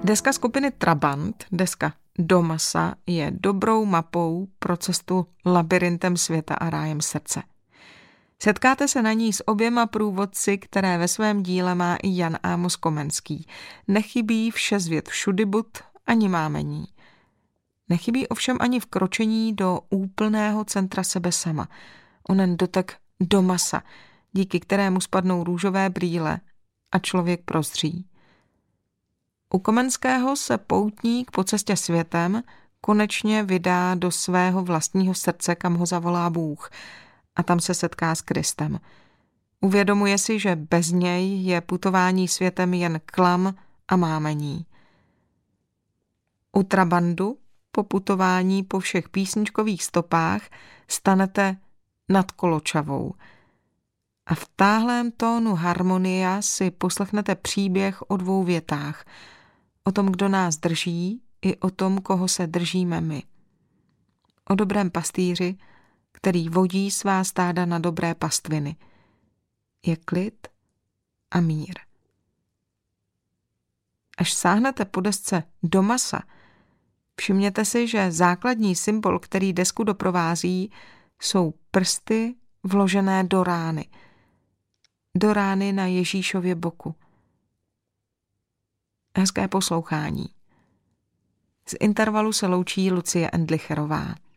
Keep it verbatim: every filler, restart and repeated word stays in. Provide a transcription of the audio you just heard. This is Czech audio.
Deska skupiny Trabant, deska Do masa, je dobrou mapou pro cestu labirintem světa a rájem srdce. Setkáte se na ní s oběma průvodci, které ve svém díle má i Jan Amos Komenský. Nechybí vše zvět všudybud ani mámení. Nechybí ovšem ani vkročení do úplného centra sebe sama. Onen dotek do masa, díky kterému spadnou růžové brýle a člověk prozří. U Komenského se poutník po cestě světem konečně vydá do svého vlastního srdce, kam ho zavolá Bůh, a tam se setká s Kristem. Uvědomuje si, že bez něj je putování světem jen klam a mámení. U Trabandu po putování po všech písničkových stopách stanete nad Koločavou. A v táhlém tónu harmonia si poslechnete příběh o dvou větách. O tom, kdo nás drží, i o tom, koho se držíme my. O dobrém pastýři, který vodí svá stáda na dobré pastviny. Je klid a mír. Až sáhnete po desce do masa, všimněte si, že základní symbol, který desku doprovází, jsou prsty vložené do rány. Do rány na Ježíšově boku. Hezké poslouchání. Z intervalu se loučí Lucie Endlicherová.